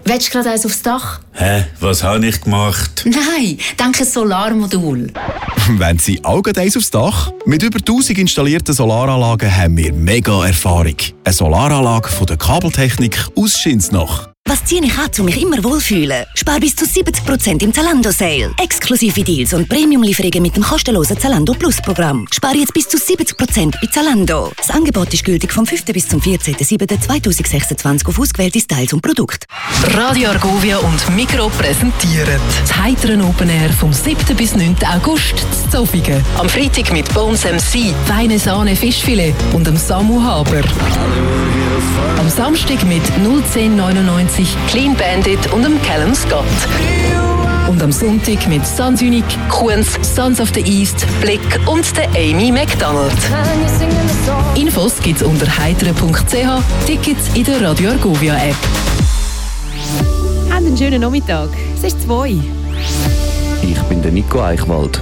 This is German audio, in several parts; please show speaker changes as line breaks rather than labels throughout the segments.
Willst du gerade eins aufs Dach?
Hä? Was habe ich gemacht?
Nein, danke Solarmodul.
Wenn Sie auch gerade eins aufs Dach? Mit über 1000 installierten Solaranlagen haben wir mega Erfahrung. Eine Solaranlage von der Kabeltechnik aus Schinsnach.
Was ziehe ich an, um mich immer wohlfühlen? Spar bis zu 70% im Zalando-Sale. Exklusive Deals und Premium-Lieferungen mit dem kostenlosen Zalando Plus-Programm. Spar jetzt bis zu 70% bei Zalando. Das Angebot ist gültig vom 5. bis zum 14.07.2026 auf ausgewählte Styles und Produkte.
Radio Argovia und Migros präsentieren das Heiteren Open Air vom 7. bis 9. August in Zofingen. Am Freitag mit Bones MC, Feine Sahne Fischfilet und dem Samu Haber. Am Samstag mit 01099 Clean Bandit und dem Callum Scott. Und am Sonntag mit Sans Unique, Kuhns, Sons of the East, Blick und der Amy McDonald. Infos gibt's unter heitere.ch, Tickets in der Radio Argovia App.
Habt einen schönen Nachmittag. Es ist 2.
Ich bin der Nico Eichwald.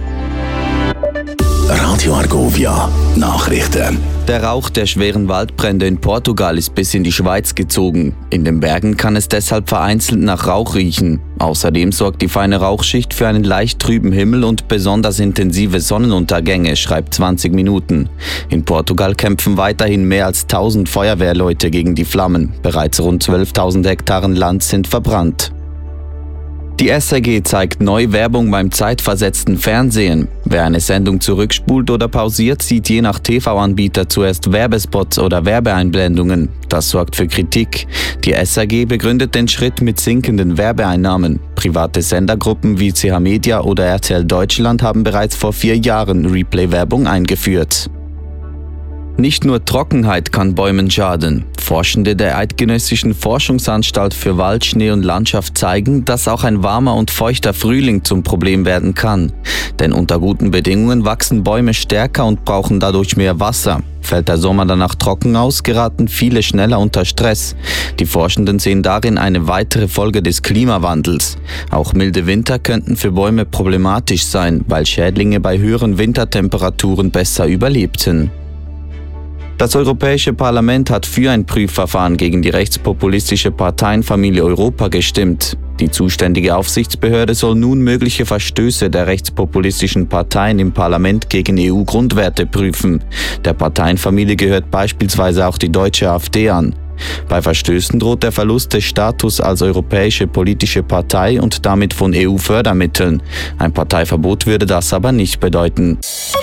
Radio Argovia Nachrichten.
Der Rauch der schweren Waldbrände in Portugal ist bis in die Schweiz gezogen. In den Bergen kann es deshalb vereinzelt nach Rauch riechen. Außerdem sorgt die feine Rauchschicht für einen leicht trüben Himmel und besonders intensive Sonnenuntergänge, schreibt 20 Minuten. In Portugal kämpfen weiterhin mehr als 1000 Feuerwehrleute gegen die Flammen. Bereits rund 12.000 Hektaren Land sind verbrannt. Die SRG zeigt neu Werbung beim zeitversetzten Fernsehen. Wer eine Sendung zurückspult oder pausiert, sieht je nach TV-Anbieter zuerst Werbespots oder Werbeeinblendungen. Das sorgt für Kritik. Die SRG begründet den Schritt mit sinkenden Werbeeinnahmen. Private Sendergruppen wie CH Media oder RTL Deutschland haben bereits vor 4 Jahren Replay-Werbung eingeführt. Nicht nur Trockenheit kann Bäumen schaden. Forschende der Eidgenössischen Forschungsanstalt für Wald, Schnee und Landschaft zeigen, dass auch ein warmer und feuchter Frühling zum Problem werden kann. Denn unter guten Bedingungen wachsen Bäume stärker und brauchen dadurch mehr Wasser. Fällt der Sommer danach trocken aus, geraten viele schneller unter Stress. Die Forschenden sehen darin eine weitere Folge des Klimawandels. Auch milde Winter könnten für Bäume problematisch sein, weil Schädlinge bei höheren Wintertemperaturen besser überlebten. Das Europäische Parlament hat für ein Prüfverfahren gegen die rechtspopulistische Parteienfamilie Europa gestimmt. Die zuständige Aufsichtsbehörde soll nun mögliche Verstöße der rechtspopulistischen Parteien im Parlament gegen EU-Grundwerte prüfen. Der Parteienfamilie gehört beispielsweise auch die deutsche AfD an. Bei Verstößen droht der Verlust des Status als europäische politische Partei und damit von EU-Fördermitteln. Ein Parteiverbot würde das aber nicht bedeuten.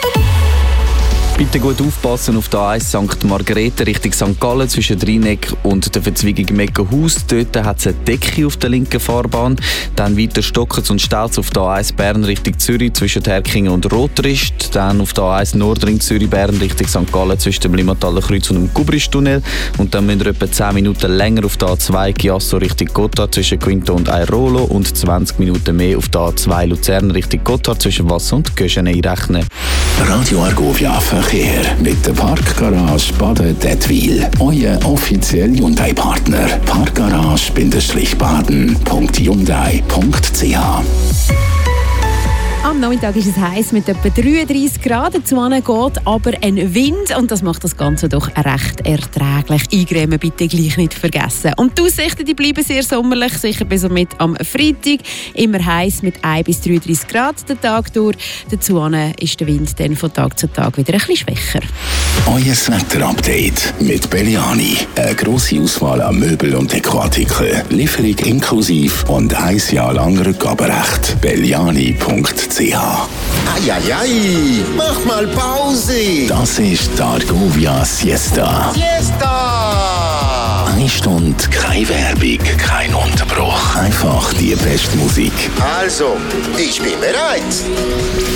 Bitte gut aufpassen auf der A1 St. Margrethe Richtung St. Gallen zwischen Rheineck und der Verzweigung Meckenhaus. Dort hat es eine Decke auf der linken Fahrbahn. Dann weiter Stockers und Staus auf der A1 Bern Richtung Zürich zwischen Herkingen und Rotrist. Dann auf der A1 Nordring Zürich Bern Richtung St. Gallen zwischen dem Limmataler Kreuz und dem Kubristunnel. Und dann müssen wir etwa 10 Minuten länger auf der A2 Chiasso Richtung Gotthard zwischen Quinto und Airolo und 20 Minuten mehr auf der A2 Luzern Richtung Gotthard zwischen Wasser und Göschen einrechnen.
Radio Argovia Verkehr mit der Parkgarage Baden-Dettwil. Euer offizieller Hyundai-Partner. Parkgarage-baden.hyundai.ch.
Am Nachmittag ist es heiß mit etwa 33 Grad. Dazu geht aber ein Wind und das macht das Ganze doch recht erträglich. Eingrämen bitte gleich nicht vergessen. Und die Aussichten die bleiben sehr sommerlich, sicher bis und mit am Freitag. Immer heiß mit 1 bis 33 Grad den Tag durch. Dazu ist der Wind dann von Tag zu Tag wieder ein bisschen schwächer.
Euer Wetter-Update mit Belliani. Eine grosse Auswahl an Möbel- und Dekoartikeln. Lieferung inklusive und 1 Jahr lang Rückgaberecht. Belliani.ch.
Eieiei, mach mal Pause.
Das ist die Argovia Siesta.
Siesta!
1 Stunde, keine Werbung, kein Unterbruch. Einfach die beste Musik.
Also, ich bin bereit.